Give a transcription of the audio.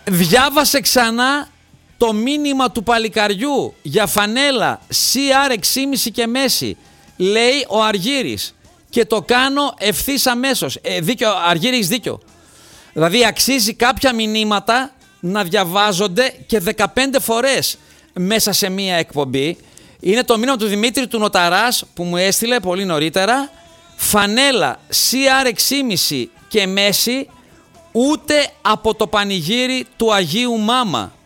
Διάβασε ξανά το μήνυμα του παλικαριού για φανέλα CR 6,5 και μέση. Λέει ο Αργύρης. Και το κάνω ευθύς αμέσως. Δίκιο, Αργύρη, έχεις δίκιο. Δηλαδή αξίζει κάποια μηνύματα να διαβάζονται και 15 φορές μέσα σε μία εκπομπή. Είναι το μήνυμα του Δημήτρη του Νοταράς που μου έστειλε πολύ νωρίτερα. Φανέλα CR 6,5 και μέση, ούτε από το πανηγύρι του Αγίου Μάμα.